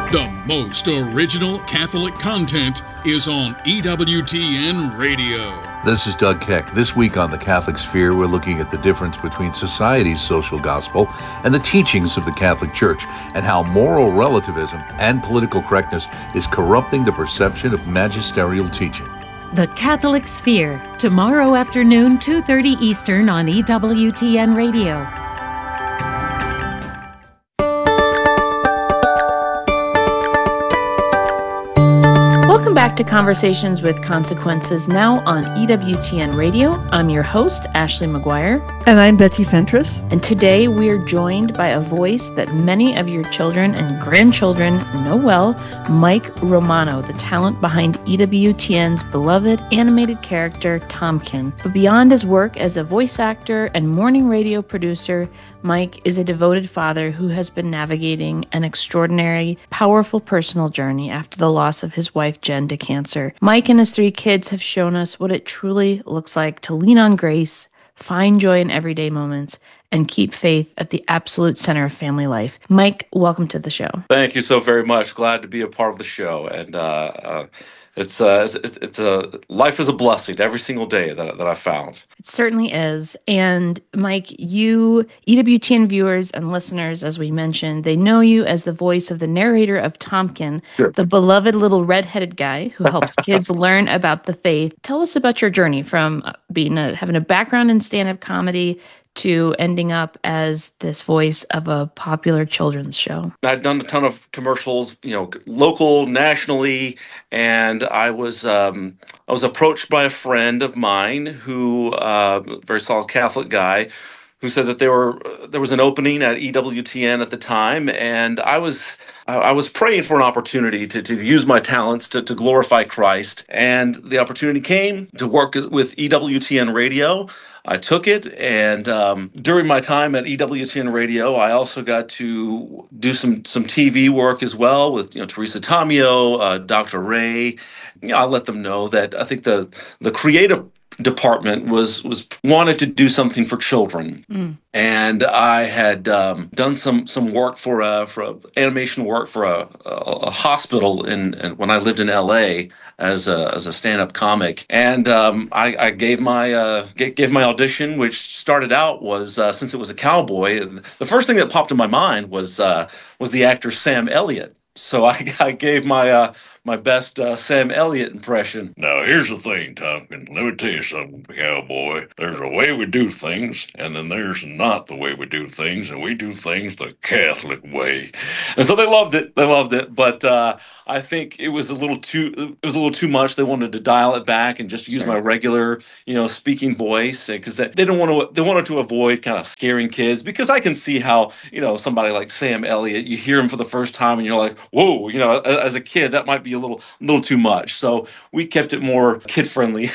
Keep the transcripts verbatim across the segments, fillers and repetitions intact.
The most original Catholic content is on E W T N Radio. This is Doug Keck. This week on The Catholic Sphere, we're looking at the difference between society's social gospel and the teachings of the Catholic Church, and how moral relativism and political correctness is corrupting the perception of magisterial teaching. The Catholic Sphere, tomorrow afternoon, two thirty Eastern on E W T N Radio. Welcome back to Conversations with Consequences, now on E W T N Radio. I'm your host, Ashley McGuire. And I'm Betsy Fentress. And today we are joined by a voice that many of your children and grandchildren know well, Mike Romano, the talent behind E W T N's beloved animated character, Tompkin. But beyond his work as a voice actor and morning radio producer, Mike is a devoted father who has been navigating an extraordinary, powerful personal journey after the loss of his wife, Jen, to cancer. Mike and his three kids have shown us what it truly looks like to lean on grace, find joy in everyday moments, and keep faith at the absolute center of family life. Mike, welcome to the show. Thank you so very much. Glad to be a part of the show. And uh, uh, it's uh, it's, it's a life is a blessing every single day that that I found. It certainly is. And Mike, you, E W T N viewers and listeners, as we mentioned, they know you as the voice of the narrator of Tompkin, Sure. the beloved little redheaded guy who helps kids learn about the faith. Tell us about your journey from being a, having a background in stand-up comedy to ending up as this voice of a popular children's show. I'd done a ton of commercials, you know, local, nationally, and I was um, I was approached by a friend of mine who, uh, very solid Catholic guy, who said that there were there was an opening at E W T N at the time, and I was I was praying for an opportunity to, to use my talents to, to glorify Christ, and the opportunity came to work with E W T N Radio. I took it, and um, during my time at E W T N Radio, I also got to do some some T V work as well with you know Teresa Tomeo, uh, Doctor Ray. You know, I let them know that I think the the creative department was was wanted to do something for children, mm. and I had um, done some some work for a for a, animation work for a, a, a hospital in, in when I lived in L A as a as a stand-up comic, and um, I, I gave my uh, gave, gave my audition, which started out was uh, since it was a cowboy. The first thing that popped in my mind was uh, was the actor Sam Elliott. So I, I gave my uh, my best uh, Sam Elliott impression. Now, here's the thing, Tompkin. Let me tell you something, cowboy. There's a way we do things, and then there's not the way we do things, and we do things the Catholic way. And so they loved it. They loved it. But uh, I think it was a little too it was a little too much. They wanted to dial it back and just use sure. my regular, you know, speaking voice, because they, they didn't want to. They wanted to avoid kind of scaring kids, because I can see how, you know, somebody like Sam Elliott, you hear him for the first time and you're like, whoa, you know, as a kid that might be a little little too much. So we kept it more kid friendly.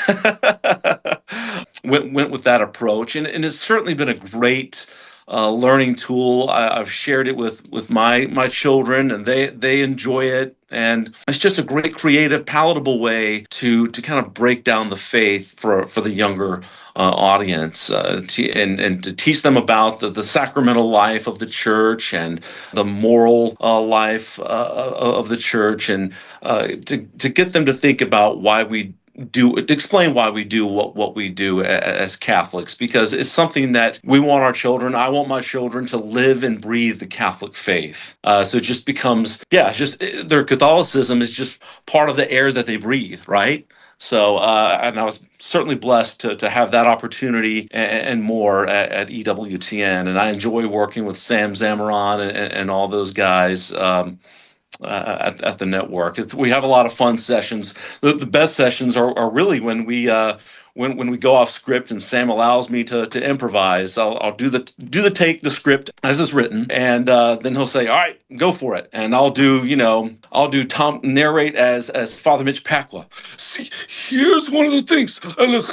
went went with that approach, and and it's certainly been a great uh, learning tool. I, I've shared it with with my my children, and they they enjoy it. And it's just a great, creative, palatable way to to kind of break down the faith for for the younger uh, audience, uh, to, and and to teach them about the, the sacramental life of the church and the moral uh, life uh, of the church, and uh, to to get them to think about why we do to explain why we do what, what we do as Catholics, because it's something that we want our children. I want my children to live and breathe the Catholic faith. Uh, so it just becomes, yeah, it's just their Catholicism is just part of the air that they breathe, right? So, uh, and I was certainly blessed to to have that opportunity and, and more at, at E W T N, and I enjoy working with Sam Zamaron and, and all those guys. Um, Uh, at, at the network. It's, we have a lot of fun sessions. The, the best sessions are, are really when we uh, when when we go off script and Sam allows me to to improvise. I'll, I'll do the do the take the script as it's written, and uh, then he'll say, "All right, go for it." And I'll do you know I'll do Tom narrate as as Father Mitch Pacwa. See, here's one of the things.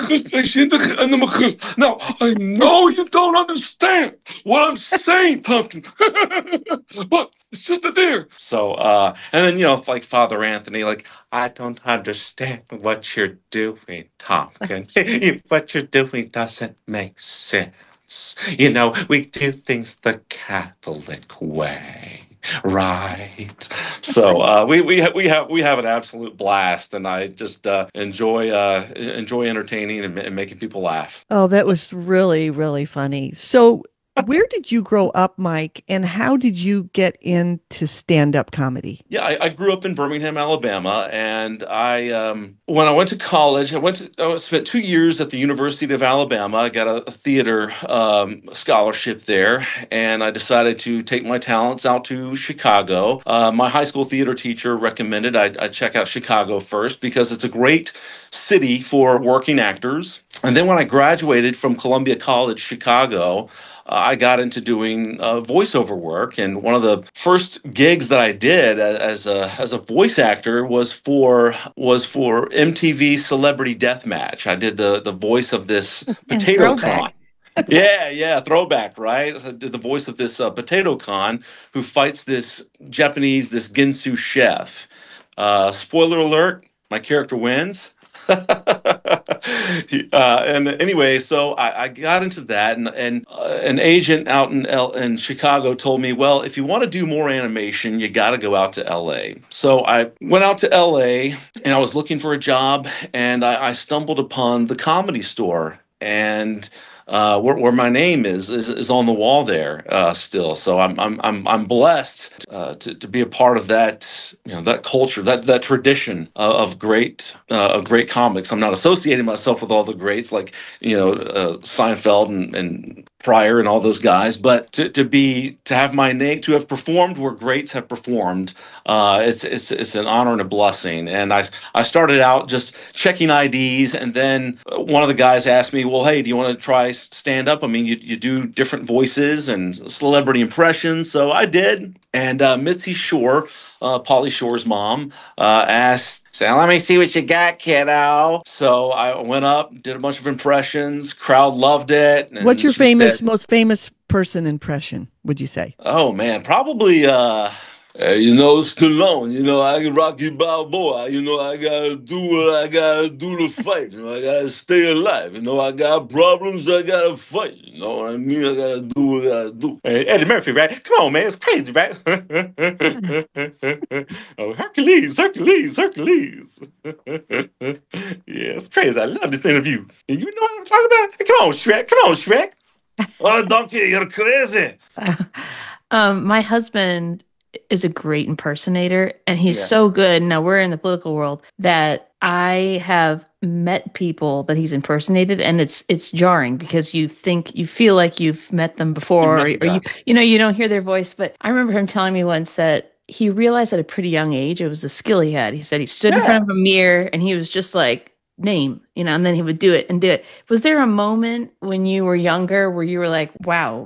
Now I know you don't understand what I'm saying, Tompkin, but it's just a there. So, uh, and then, you know, like Father Anthony, like, I don't understand what you're doing, Tompkin. What you're doing doesn't make sense. You know, we do things the Catholic way. Right. So uh, we we ha- we have we have an absolute blast, and I just uh, enjoy uh, enjoy entertaining and, and making people laugh. Oh, that was really, really funny. So, where did you grow up, Mike, and how did you get into stand-up comedy? Yeah, I, I grew up in Birmingham, Alabama, and I um, when I went to college, I went to I spent two years at the University of Alabama. I got a, a theater um, scholarship there, and I decided to take my talents out to Chicago. Uh, my high school theater teacher recommended I, I check out Chicago first because it's a great city for working actors. And then when I graduated from Columbia College, Chicago, uh, I got into doing uh, voiceover work, and one of the first gigs that I did as a as a voice actor was for was for M T V Celebrity Deathmatch. I did the the voice of this potato con. Yeah, yeah, throwback, right? I did the voice of this uh, potato con who fights this Japanese, this Ginsu chef. Uh, spoiler alert: my character wins. He- uh, and anyway, so I, I got into that, and, and uh, an agent out in L- in Chicago told me, well, if you want to do more animation, you got to go out to L A. So I went out to L A, and I was looking for a job, and I, I stumbled upon the Comedy Store, and uh, where, where my name is, is is on the wall there uh, still. So I'm I'm I'm I'm blessed uh, to to be a part of that, you know, that culture, that that tradition uh, of great uh, of great comics. I'm not associating myself with all the greats like, you know, uh, Seinfeld and, and Pryor and all those guys, but to, to be to have my name, to have performed where greats have performed, uh, it's it's it's an honor and a blessing. And I I started out just checking I Ds, and then one of the guys asked me, well, hey, do you want to try stand up? I mean, you you do different voices and celebrity impressions, so I did. And uh, Mitzi Shore, uh, Pauly Shore's mom, uh, asked, "So let me see what you got, kiddo." So I went up, did a bunch of impressions. Crowd loved it. And What's your she famous, said, most famous person impression, would you say? oh man, probably uh uh, you know, Stallone, you know, I Rocky Balboa, you know, I gotta do what I gotta do to fight, you know, I gotta stay alive, you know, I got problems, I gotta fight, you know what I mean? I gotta do what I gotta do. Hey, Eddie Murphy, right? Come on, man, it's crazy, right? Oh, Hercules, Hercules, Hercules. Yeah, it's crazy. I love this interview. And you know what I'm talking about? Hey, come on, Shrek, come on, Shrek. Oh, donkey, you're crazy. Um, my husband is a great impersonator, and he's Yeah. so good. Now we're in the political world that I have met people that he's impersonated, and it's it's jarring because you think you feel like you've met them before, or, You've or met- you you know you don't hear their voice. But I remember him telling me once that he realized at a pretty young age it was a skill he had. He said he stood in front of a mirror and he was just like, name, you know, and then he would do it and do it. Was there a moment when you were younger where you were like, wow,